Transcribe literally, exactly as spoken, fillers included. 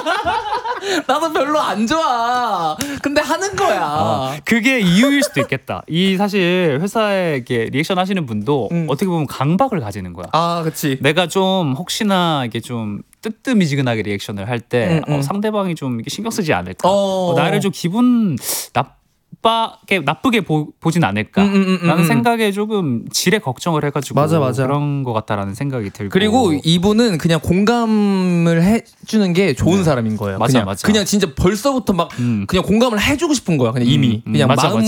나도 별로 안 좋아. 근데 하는 거야. 어, 그게 이유일 수도 있겠다. 이 사실 회사에 이렇게 리액션 하시는 분도 음. 어떻게 보면 강박을 가지는 거야. 아, 그렇지. 내가 좀 혹시나 이게 좀 뜨뜨미지근하게 리액션을 할 때 음, 음. 어, 상대방이 좀 신경 쓰지 않을까. 어, 나를 좀 기분 나 나쁘게, 나쁘게 보, 보진 않을까 음, 음, 음, 라는 음. 생각에 조금 질에 걱정을 해가지고 맞아, 맞아. 그런 것 같다라는 생각이 들고 그리고 이분은 그냥 공감을 해주는 게 좋은 네. 사람인 거예요. 맞아, 그냥, 맞아. 그냥 진짜 벌써부터 막 음. 그냥 공감을 해주고 싶은 거야. 그냥 이미 음, 음, 그냥 맞아, 마음으로